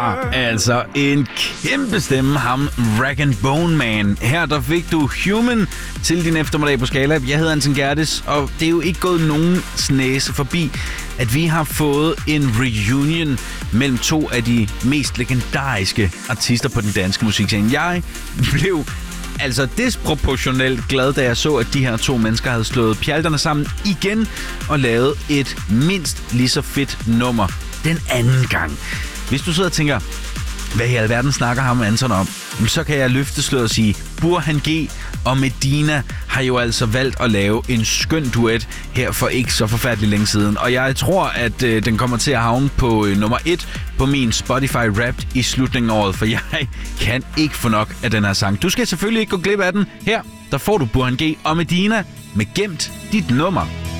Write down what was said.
Altså en kæmpe stemme, ham Rag & Bone Man. Her der fik du Human til din eftermiddag på Skala. Jeg hedder Anton Gertis, og det er jo ikke gået nogen næse forbi, at vi har fået en reunion mellem to af de mest legendariske artister på den danske musikscene. Jeg blev altså disproportionelt glad, da jeg så, at de her to mennesker havde slået pjalterne sammen igen og lavet et mindst lige så fedt nummer den anden gang. Hvis du sidder og tænker, hvad i alverden snakker ham Anton om, så kan jeg løfte slået og sige, Burhan G og Medina har jo altså valgt at lave en skøn duet her for ikke så forfærdelig længe siden. Og jeg tror, at den kommer til at havne på nummer 1 på min Spotify Wrapped i slutningen af året, for jeg kan ikke få nok af den her sang. Du skal selvfølgelig ikke gå glip af den. Her, der får du Burhan G og Medina med Gemt dit nummer.